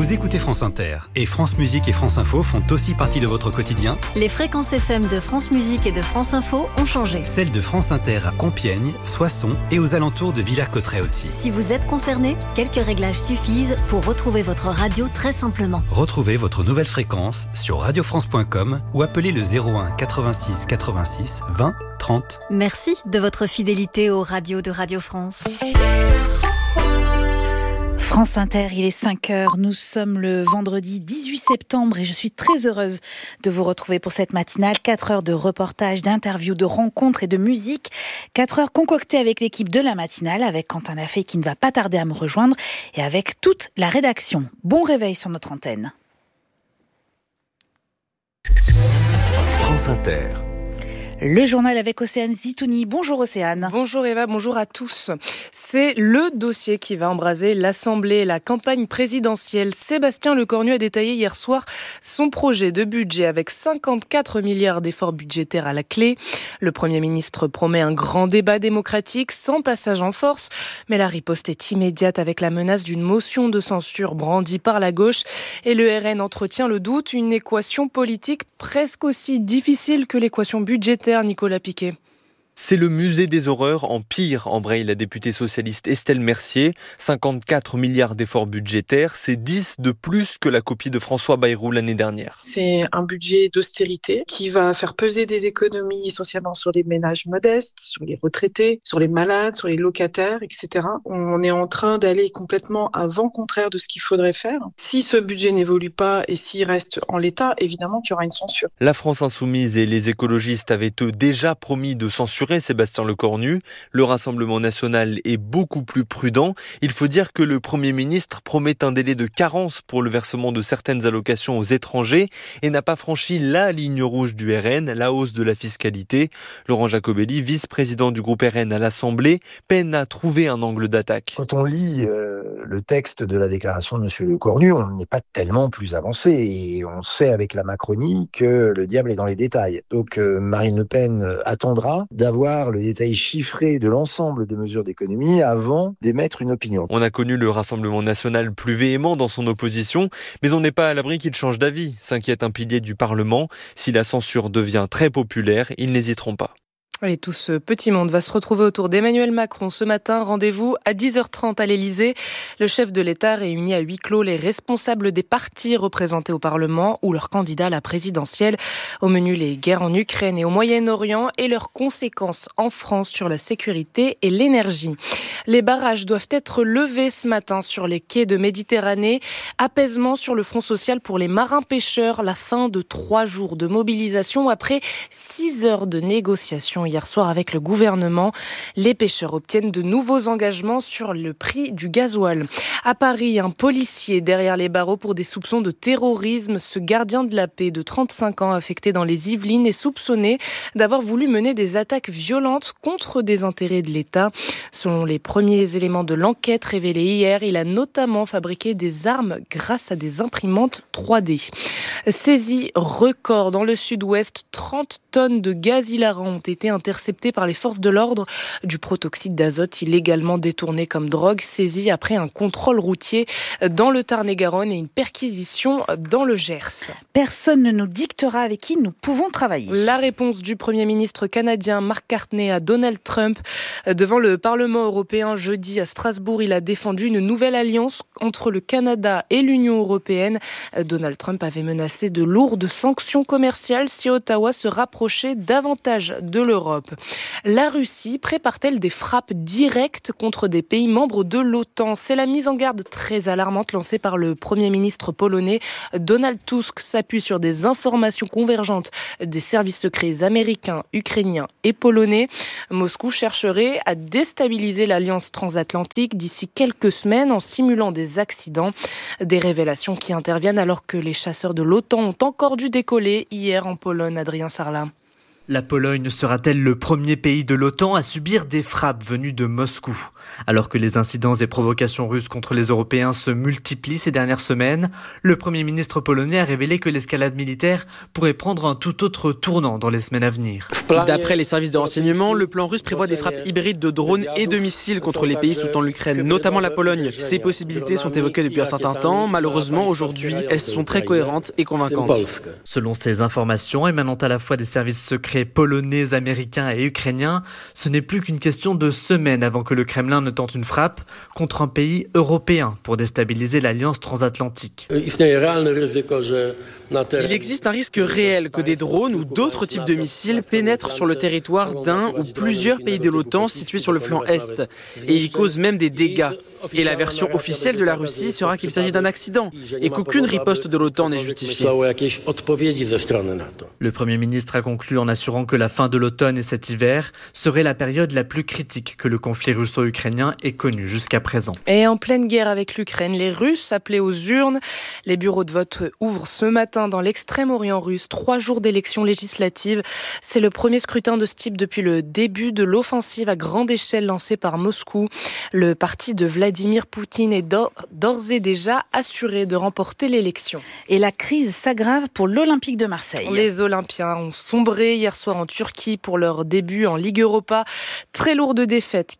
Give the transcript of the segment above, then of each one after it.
Vous écoutez France Inter et France Musique et France Info font aussi partie de votre quotidien. Les fréquences FM de France Musique et de France Info ont changé. Celles de France Inter à Compiègne, Soissons et aux alentours de Villers-Cotterêts aussi. Si vous êtes concerné, quelques réglages suffisent pour retrouver votre radio très simplement. Retrouvez votre nouvelle fréquence sur radiofrance.com ou appelez le 01 86 86 20 30. Merci de votre fidélité aux radios de Radio France. France Inter, il est 5h, nous sommes le vendredi 18 septembre et je suis très heureuse de vous retrouver pour cette matinale. 4 heures de reportages, d'interviews, de rencontres et de musique. 4 heures concoctées avec l'équipe de la matinale, avec Quentin Lafay qui ne va pas tarder à me rejoindre et avec toute la rédaction. Bon réveil sur notre antenne. France Inter. Le journal avec Océane Zitouni. Bonjour Océane. Bonjour Eva, bonjour à tous. C'est le dossier qui va embraser l'Assemblée et la campagne présidentielle. Sébastien Lecornu a détaillé hier soir son projet de budget avec 54 milliards d'efforts budgétaires à la clé. Le Premier ministre promet un grand débat démocratique sans passage en force, mais la riposte est immédiate avec la menace d'une motion de censure brandie par la gauche et le RN entretient le doute, une équation politique presque aussi difficile que l'équation budgétaire. Nicolas Piquet. C'est le musée des horreurs en pire, embraye la députée socialiste Estelle Mercier. 54 milliards d'efforts budgétaires, c'est 10 de plus que la copie de François Bayrou l'année dernière. C'est un budget d'austérité qui va faire peser des économies essentiellement sur les ménages modestes, sur les retraités, sur les malades, sur les locataires, etc. On est en train d'aller complètement à vent contraire de ce qu'il faudrait faire. Si ce budget n'évolue pas et s'il reste en l'état, évidemment qu'il y aura une censure. La France Insoumise et les écologistes avaient eux déjà promis de censurer Sébastien Lecornu. Le Rassemblement national est beaucoup plus prudent. Il faut dire que le Premier ministre promet un délai de carence pour le versement de certaines allocations aux étrangers et n'a pas franchi la ligne rouge du RN, la hausse de la fiscalité. Laurent Jacobelli, vice-président du groupe RN à l'Assemblée, peine à trouver un angle d'attaque. Quand on lit le texte de la déclaration de M. Lecornu, on n'est pas tellement plus avancé et on sait avec la Macronie que le diable est dans les détails. Donc Marine Le Pen attendra d'avoir le détail chiffré de l'ensemble des mesures d'économie avant d'émettre une opinion. On a connu le Rassemblement national plus véhément dans son opposition, mais on n'est pas à l'abri qu'il change d'avis, s'inquiète un pilier du Parlement. Si la censure devient très populaire, ils n'hésiteront pas. Et tout ce petit monde va se retrouver autour d'Emmanuel Macron ce matin. Rendez-vous à 10h30 à l'Elysée. Le chef de l'État réunit à huis clos les responsables des partis représentés au Parlement ou leurs candidats à la présidentielle. Au menu, les guerres en Ukraine et au Moyen-Orient et leurs conséquences en France sur la sécurité et l'énergie. Les barrages doivent être levés ce matin sur les quais de Méditerranée. Apaisement sur le front social pour les marins-pêcheurs. La fin de 3 jours de mobilisation après 6 heures de négociations hier soir avec le gouvernement. Les pêcheurs obtiennent de nouveaux engagements sur le prix du gasoil. À Paris, un policier derrière les barreaux pour des soupçons de terrorisme. Ce gardien de la paix de 35 ans affecté dans les Yvelines est soupçonné d'avoir voulu mener des attaques violentes contre des intérêts de l'État. Selon les premiers éléments de l'enquête révélés hier, il a notamment fabriqué des armes grâce à des imprimantes 3D. Saisie record dans le sud-ouest, 30 tonnes de gaz hilarant ont été interceptées par les forces de l'ordre. Du protoxyde d'azote illégalement détourné comme drogue, saisi après un contrôle routier dans le Tarn-et-Garonne et une perquisition dans le Gers. Personne ne nous dictera avec qui nous pouvons travailler. La réponse du Premier ministre canadien Mark Carney à Donald Trump. Devant le Parlement européen jeudi à Strasbourg, il a défendu une nouvelle alliance entre le Canada et l'Union européenne. Donald Trump avait menacé de lourdes sanctions commerciales si Ottawa se rapprochait davantage de l'Europe. La Russie prépare-t-elle des frappes directes contre des pays membres de l'OTAN ? C'est la mise en garde très alarmante lancée par le Premier ministre polonais. Donald Tusk s'appuie sur des informations convergentes des services secrets américains, ukrainiens et polonais. Moscou chercherait à déstabiliser l'alliance transatlantique d'ici quelques semaines en simulant des accidents. Des révélations qui interviennent alors que les chasseurs de l'OTAN ont encore dû décoller hier en Pologne. Adrien Sarlat. La Pologne sera-t-elle le premier pays de l'OTAN à subir des frappes venues de Moscou ? Alors que les incidents et provocations russes contre les Européens se multiplient ces dernières semaines, le Premier ministre polonais a révélé que l'escalade militaire pourrait prendre un tout autre tournant dans les semaines à venir. D'après les services de renseignement, le plan russe prévoit des frappes hybrides de drones et de missiles contre les pays soutenant l'Ukraine, notamment la Pologne. Ces possibilités sont évoquées depuis un certain temps. Malheureusement, aujourd'hui, elles sont très cohérentes et convaincantes. Selon ces informations émanant à la fois des services secrets polonais, américains et ukrainiens, ce n'est plus qu'une question de semaines avant que le Kremlin ne tente une frappe contre un pays européen pour déstabiliser l'alliance transatlantique. Il existe un risque réel que des drones ou d'autres types de missiles pénètrent sur le territoire d'un ou plusieurs pays de l'OTAN situés sur le flanc Est. Et ils causent même des dégâts. Et la version officielle de la Russie sera qu'il s'agit d'un accident et qu'aucune riposte de l'OTAN n'est justifiée. Le Premier ministre a conclu en assurant que la fin de l'automne et cet hiver serait la période la plus critique que le conflit russo-ukrainien ait connue jusqu'à présent. Et en pleine guerre avec l'Ukraine, les Russes appelés aux urnes. Les bureaux de vote ouvrent ce matin dans l'extrême-orient russe. 3 jours d'élections législatives. C'est le premier scrutin de ce type depuis le début de l'offensive à grande échelle lancée par Moscou. Le parti de Vladimir Poutine est d'ores et déjà assuré de remporter l'élection. Et la crise s'aggrave pour l'Olympique de Marseille. Les Olympiens ont sombré hier soir en Turquie pour leur début en Ligue Europa. Très lourde défaite,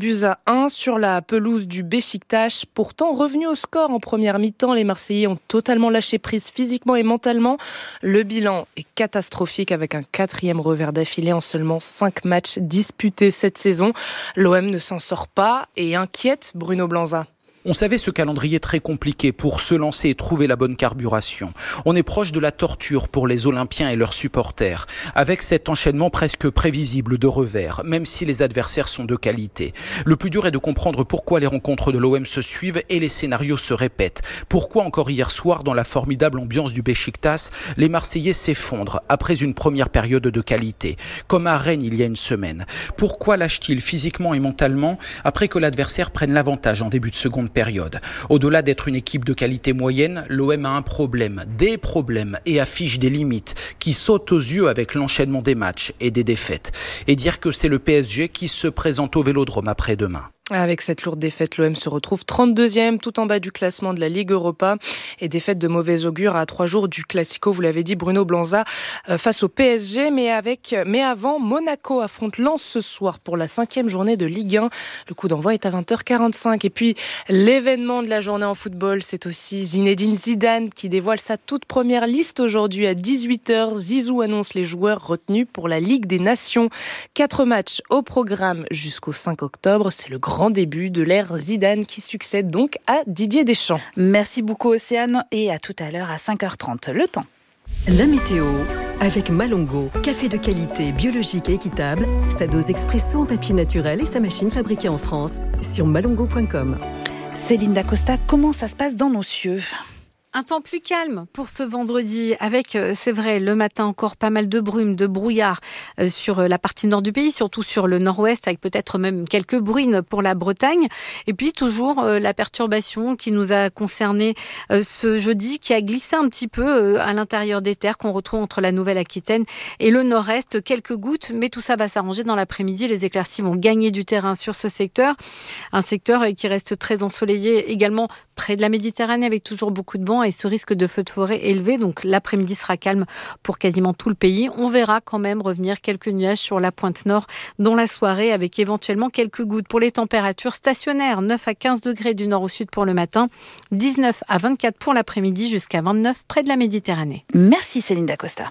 4-1 sur la pelouse du Beşiktaş. Pourtant, revenus au score en première mi-temps, les Marseillais ont totalement lâché prise physiquement et mentalement. Le bilan est catastrophique avec un 4e revers d'affilée en seulement 5 matchs disputés cette saison. L'OM ne s'en sort pas et inquiète Bruno Blanza. On savait ce calendrier très compliqué pour se lancer et trouver la bonne carburation. On est proche de la torture pour les Olympiens et leurs supporters, avec cet enchaînement presque prévisible de revers, même si les adversaires sont de qualité. Le plus dur est de comprendre pourquoi les rencontres de l'OM se suivent et les scénarios se répètent. Pourquoi encore hier soir, dans la formidable ambiance du Beşiktaş, les Marseillais s'effondrent après une première période de qualité, comme à Rennes il y a une semaine. Pourquoi lâchent-ils physiquement et mentalement après que l'adversaire prenne l'avantage en début de seconde période. Au-delà d'être une équipe de qualité moyenne, l'OM a un problème, des problèmes et affiche des limites qui sautent aux yeux avec l'enchaînement des matchs et des défaites. Et dire que c'est le PSG qui se présente au Vélodrome après-demain. Avec cette lourde défaite, l'OM se retrouve 32e, tout en bas du classement de la Ligue Europa. Et défaite de mauvais augure à 3 jours du Classico, vous l'avez dit Bruno Blanza, face au PSG. Mais avant, Monaco affronte Lens ce soir pour la 5e journée de Ligue 1. Le coup d'envoi est à 20h45. Et puis, l'événement de la journée en football, c'est aussi Zinedine Zidane qui dévoile sa toute première liste aujourd'hui à 18h. Zizou annonce les joueurs retenus pour la Ligue des Nations. 4 matchs au programme jusqu'au 5 octobre. C'est le grand début de l'ère Zidane qui succède donc à Didier Deschamps. Merci beaucoup Océane et à tout à l'heure à 5h30. Le temps. La météo avec Malongo, café de qualité biologique et équitable, sa dose expresso en papier naturel et sa machine fabriquée en France sur malongo.com. Céline Dacosta, comment ça se passe dans nos cieux ? Un temps plus calme pour ce vendredi avec, c'est vrai, le matin encore pas mal de brume, de brouillard sur la partie nord du pays, surtout sur le nord-ouest avec peut-être même quelques bruines pour la Bretagne. Et puis toujours la perturbation qui nous a concerné ce jeudi, qui a glissé un petit peu à l'intérieur des terres qu'on retrouve entre la Nouvelle-Aquitaine et le nord-est. Quelques gouttes, mais tout ça va s'arranger dans l'après-midi. Les éclaircies vont gagner du terrain sur ce secteur. Un secteur qui reste très ensoleillé également près de la Méditerranée avec toujours beaucoup de vent et ce risque de feux de forêt élevé. Donc l'après-midi sera calme pour quasiment tout le pays. On verra quand même revenir quelques nuages sur la pointe nord dans la soirée avec éventuellement quelques gouttes. Pour les températures stationnaires, 9 à 15 degrés du nord au sud pour le matin, 19 à 24 pour l'après-midi jusqu'à 29 près de la Méditerranée. Merci Céline Dacosta.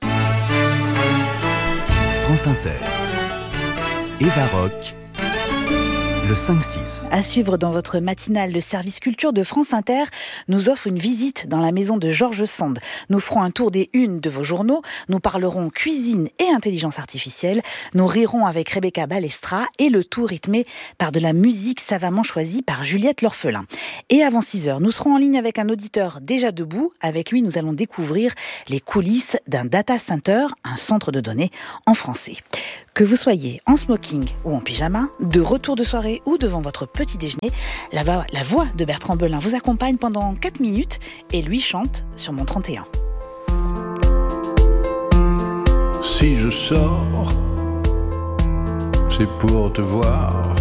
France Inter. Eva Rock. Le 5-6. À suivre dans votre matinale, le service culture de France Inter nous offre une visite dans la maison de Georges Sand. Nous ferons un tour des unes de vos journaux, nous parlerons cuisine et intelligence artificielle, nous rirons avec Rebecca Balestra et le tout rythmé par de la musique savamment choisie par Juliette L'Orphelin. Et avant 6h, nous serons en ligne avec un auditeur déjà debout. Avec lui, nous allons découvrir les coulisses d'un data center, un centre de données en français. Que vous soyez en smoking ou en pyjama, de retour de soirée ou devant votre petit déjeuner, la voix de Bertrand Belin vous accompagne pendant 4 minutes et lui chante sur mon 31. Si je sors, c'est pour te voir